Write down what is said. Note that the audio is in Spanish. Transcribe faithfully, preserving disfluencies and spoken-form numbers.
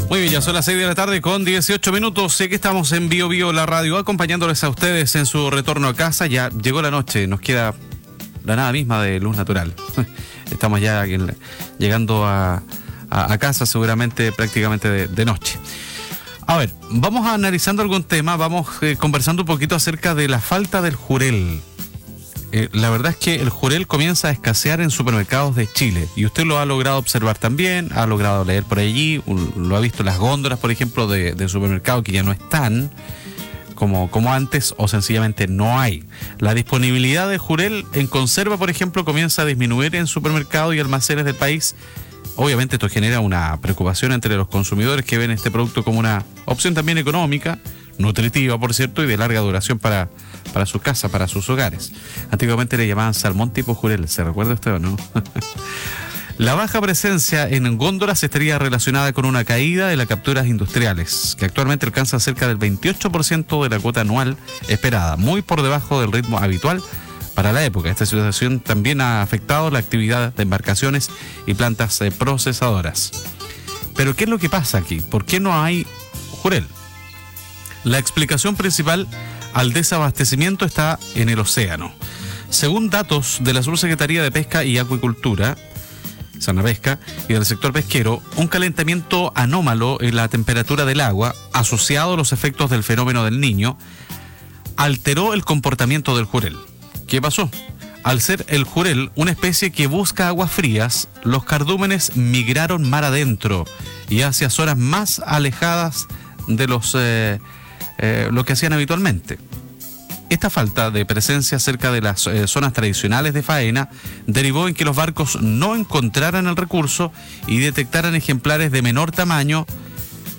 Muy bien, ya son las seis de la tarde con dieciocho minutos. Sé que estamos en Bio Bio, la radio, acompañándoles a ustedes en su retorno a casa. Ya llegó la noche, nos queda la nada misma de luz natural. Estamos ya en, llegando a, a, a casa seguramente prácticamente de, de noche. A ver, vamos analizando algún tema, vamos eh, conversando un poquito acerca de la falta del jurel. Eh, la verdad es que el jurel comienza a escasear en supermercados de Chile y usted lo ha logrado observar también, ha logrado leer por allí, lo ha visto en las góndolas, por ejemplo, de, de supermercado que ya no están como, como antes o sencillamente no hay. La disponibilidad de jurel en conserva, por ejemplo, comienza a disminuir en supermercados y almacenes del país. Obviamente esto genera una preocupación entre los consumidores que ven este producto como una opción también económica, nutritiva, por cierto, y de larga duración para, para su casa, para sus hogares. Antiguamente le llamaban salmón tipo jurel, ¿se recuerda usted o no? La baja presencia en góndolas estaría relacionada con una caída de las capturas industriales, que actualmente alcanza cerca del veintiocho por ciento de la cuota anual esperada, muy por debajo del ritmo habitual para la época. Esta situación también ha afectado la actividad de embarcaciones y plantas eh, procesadoras. Pero ¿qué es lo que pasa aquí? ¿Por qué no hay jurel? La explicación principal al desabastecimiento está en el océano. Según datos de la Subsecretaría de Pesca y Acuicultura, Sanapesca, y del sector pesquero, un calentamiento anómalo en la temperatura del agua, asociado a los efectos del fenómeno del Niño, alteró el comportamiento del jurel. ¿Qué pasó? Al ser el jurel una especie que busca aguas frías, los cardúmenes migraron mar adentro y hacia zonas más alejadas de los eh, eh, lo que hacían habitualmente. Esta falta de presencia cerca de las eh, zonas tradicionales de faena derivó en que los barcos no encontraran el recurso y detectaran ejemplares de menor tamaño